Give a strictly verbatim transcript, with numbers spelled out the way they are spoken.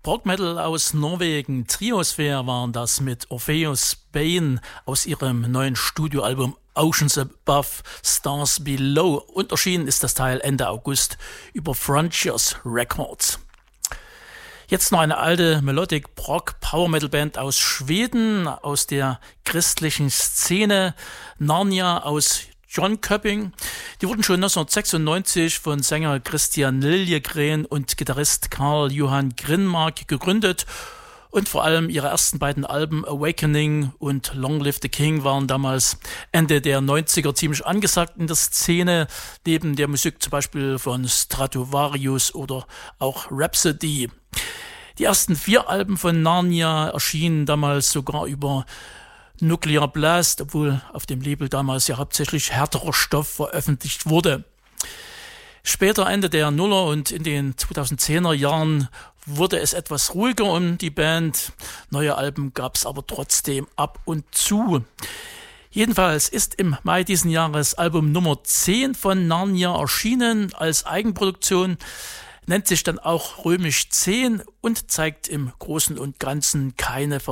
Prog-Metal aus Norwegen. Triosphere waren das mit Orpheus Bane aus ihrem neuen Studioalbum Oceans Above, Stars Below. Und erschienen ist das Teil Ende August über Frontiers Records. Jetzt noch eine alte Melodic Prog Power Metal Band aus Schweden, aus der christlichen Szene, Narnia aus Jönköping. Die wurden schon neunzehnhundertsechsundneunzig von Sänger Christian Liljegren und Gitarrist Karl Johan Grinmark gegründet. Und vor allem ihre ersten beiden Alben Awakening und Long Live the King waren damals Ende der neunziger ziemlich angesagt in der Szene, neben der Musik zum Beispiel von Stratovarius oder auch Rhapsody. Die ersten vier Alben von Narnia erschienen damals sogar über Nuclear Blast, obwohl auf dem Label damals ja hauptsächlich härterer Stoff veröffentlicht wurde. Später, Ende der Nuller und in den zweitausendzehner Jahren, wurde es etwas ruhiger um die Band. Neue Alben gab es aber trotzdem ab und zu. Jedenfalls ist im Mai diesen Jahres Album Nummer zehn von Narnia erschienen als Eigenproduktion, nennt sich dann auch römisch zehn und zeigt im Großen und Ganzen keine